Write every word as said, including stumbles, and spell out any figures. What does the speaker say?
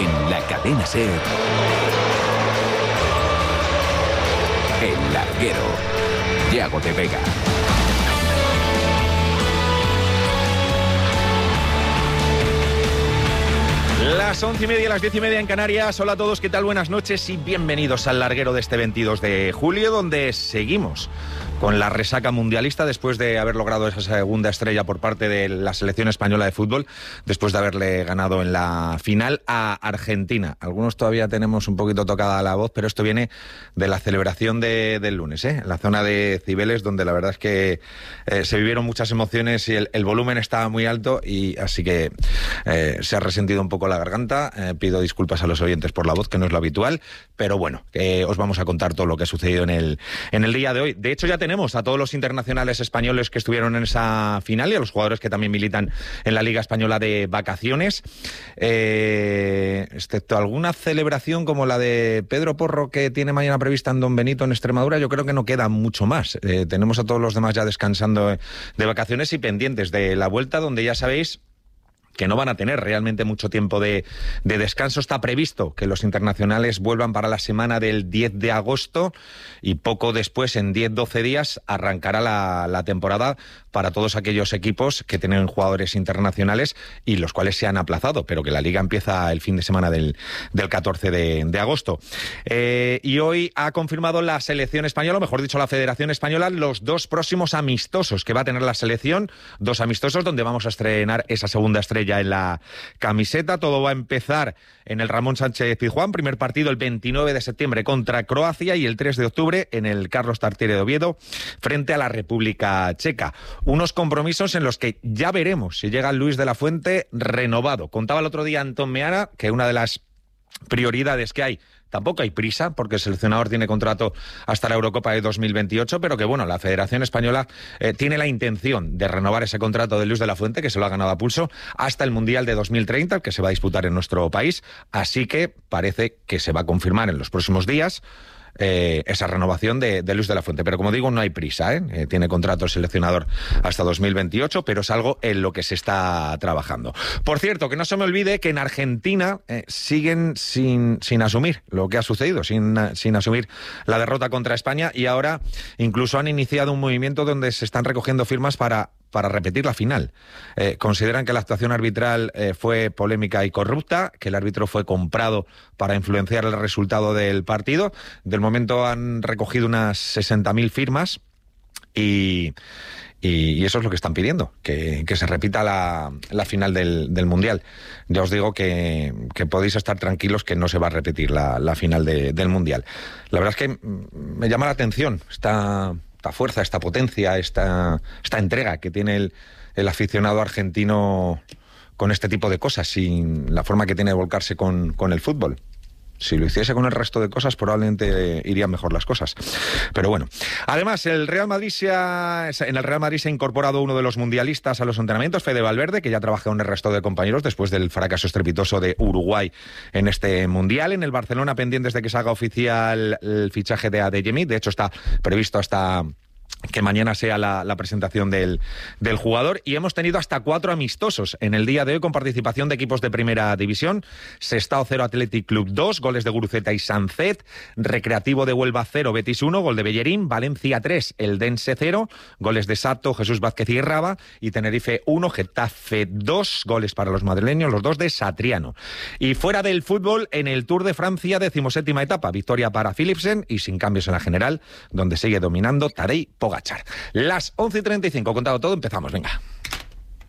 En la cadena SER, El Larguero, Yago de Vega. Las once y media, las diez y media en Canarias. Hola a todos, ¿qué tal? Buenas noches y bienvenidos al Larguero de este veintidós de julio, donde seguimos con la resaca mundialista después de haber logrado esa segunda estrella por parte de la selección española de fútbol, después de haberle ganado en la final a Argentina. Algunos todavía tenemos un poquito tocada la voz, pero esto viene de la celebración de, del lunes, ¿eh? En la zona de Cibeles, donde la verdad es que eh, se vivieron muchas emociones y el, el volumen estaba muy alto, y así que eh, se ha resentido un poco la garganta. Eh, pido disculpas a los oyentes por la voz, que no es lo habitual, pero bueno, eh, os vamos a contar todo lo que ha sucedido en el, en el día de hoy. De hecho, ya tenemos Tenemos a todos los internacionales españoles que estuvieron en esa final y a los jugadores que también militan en la Liga Española de vacaciones, eh, excepto alguna celebración como la de Pedro Porro que tiene mañana prevista en Don Benito, en Extremadura. Yo creo que no queda mucho más. Eh, tenemos a todos los demás ya descansando de vacaciones y pendientes de la vuelta, donde ya sabéis que no van a tener realmente mucho tiempo de, de descanso. Está previsto que los internacionales vuelvan para la semana del diez de agosto y poco después, en diez doce días, arrancará la, la temporada para todos aquellos equipos que tienen jugadores internacionales y los cuales se han aplazado, pero que la Liga empieza el fin de semana del, del catorce de, de agosto. Eh, y hoy ha confirmado la selección española, o mejor dicho, la Federación Española, los dos próximos amistosos que va a tener la selección, dos amistosos donde vamos a estrenar esa segunda estrella en la camiseta. Todo va a empezar en el Ramón Sánchez Pizjuán, primer partido el veintinueve de septiembre contra Croacia y el tres de octubre en el Carlos Tartiere de Oviedo frente a la República Checa. Unos compromisos en los que ya veremos si llega Luis de la Fuente renovado. Contaba el otro día Antón Meana que una de las prioridades que hay, tampoco hay prisa, porque el seleccionador tiene contrato hasta la Eurocopa de dos mil veintiocho, pero que bueno, la Federación Española eh, tiene la intención de renovar ese contrato de Luis de la Fuente, que se lo ha ganado a pulso, hasta el Mundial de dos mil treinta, que se va a disputar en nuestro país. Así que parece que se va a confirmar en los próximos días Eh, esa renovación de, de Luis de la Fuente. Pero como digo, no hay prisa, ¿eh? Eh, tiene contrato el seleccionador hasta dos mil veintiocho, pero es algo en lo que se está trabajando. Por cierto, que no se me olvide que en Argentina eh, siguen sin, sin asumir lo que ha sucedido, sin, sin asumir la derrota contra España, y ahora incluso han iniciado un movimiento donde se están recogiendo firmas para para repetir la final. Eh, consideran que la actuación arbitral eh, fue polémica y corrupta, que el árbitro fue comprado para influenciar el resultado del partido. Del momento han recogido unas sesenta mil firmas y, y, y eso es lo que están pidiendo, que, que se repita la, la final del, del Mundial. Ya os digo que, que podéis estar tranquilos que no se va a repetir la, la final de, del Mundial. La verdad es que me llama la atención esta... esta fuerza, esta potencia, esta, esta entrega que tiene el, el aficionado argentino con este tipo de cosas, sin la forma que tiene de volcarse con, con el fútbol. Si lo hiciese con el resto de cosas, probablemente irían mejor las cosas. Pero bueno. Además, el Real Madrid se ha, en el Real Madrid se ha incorporado uno de los mundialistas a los entrenamientos, Fede Valverde, que ya trabaja con el resto de compañeros después del fracaso estrepitoso de Uruguay en este mundial. En el Barcelona, pendientes de que se haga oficial el fichaje de Adeyemi. De hecho, está previsto hasta que mañana sea la, la presentación del, del jugador, y hemos tenido hasta cuatro amistosos en el día de hoy con participación de equipos de primera división. Sestao cero, Athletic Club dos, goles de Guruceta y Sancet. Recreativo de Huelva cero, Betis uno, gol de Bellerín. Valencia tres, Eldense cero, goles de Sato, Jesús Vázquez y Raba. Y Tenerife uno, Getafe dos, goles para los madrileños, los dos de Satriano. Y fuera del fútbol, en el Tour de Francia, decimoséptima etapa, victoria para Philipsen y sin cambios en la general, donde sigue dominando Tadej Pogačar. Las once y treinta y cinco, contado todo, empezamos, venga.